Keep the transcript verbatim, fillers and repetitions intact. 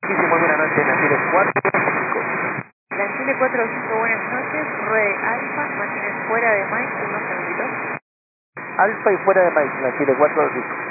Muchísimas buenas noches, Nacile cuatro cinco. Nacile cuatro cinco, buenas noches. Ruede Alfa, mantiene fuera de Mike, unos segunditos. Alfa y fuera de Mike, Nacile cuatro cinco.